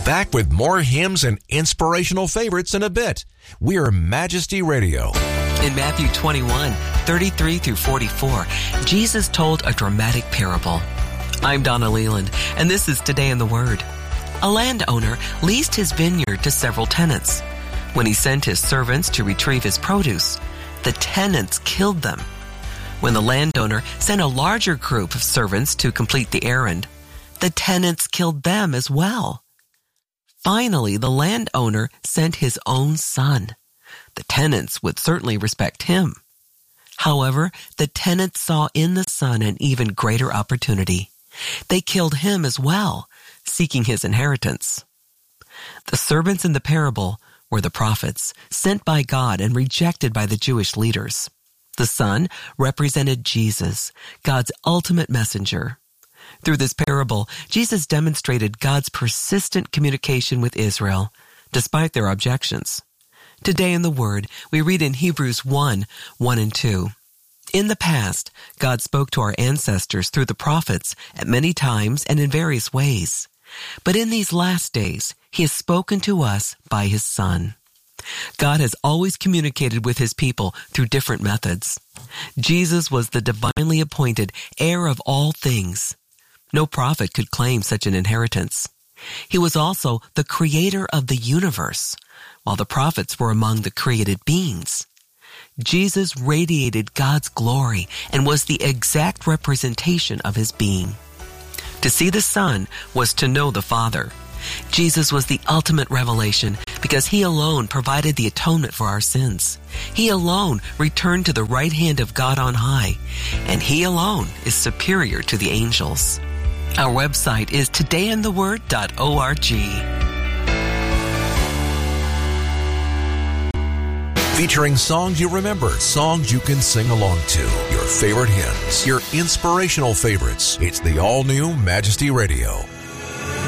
Back with more hymns and inspirational favorites in a bit. We're Majesty Radio. In Matthew 21, 33 through 44, Jesus told a dramatic parable. I'm Donna Leland, and this is Today in the Word. A landowner leased his vineyard to several tenants. When he sent his servants to retrieve his produce, the tenants killed them. When the landowner sent a larger group of servants to complete the errand, the tenants killed them as well. Finally, the landowner sent his own son. The tenants would certainly respect him. However, the tenants saw in the son an even greater opportunity. They killed him as well, seeking his inheritance. The servants in the parable were the prophets, sent by God and rejected by the Jewish leaders. The son represented Jesus, God's ultimate messenger. Through this parable, Jesus demonstrated God's persistent communication with Israel, despite their objections. Today in the Word, we read in Hebrews 1, 1 and 2. In the past, God spoke to our ancestors through the prophets at many times and in various ways. But in these last days, He has spoken to us by His Son. God has always communicated with His people through different methods. Jesus was the divinely appointed heir of all things. No prophet could claim such an inheritance. He was also the creator of the universe, while the prophets were among the created beings. Jesus radiated God's glory and was the exact representation of His being. To see the Son was to know the Father. Jesus was the ultimate revelation because He alone provided the atonement for our sins. He alone returned to the right hand of God on high, and He alone is superior to the angels. Our website is todayintheword.org. Featuring songs you remember, songs you can sing along to, your favorite hymns, your inspirational favorites. It's the all-new Majesty Radio.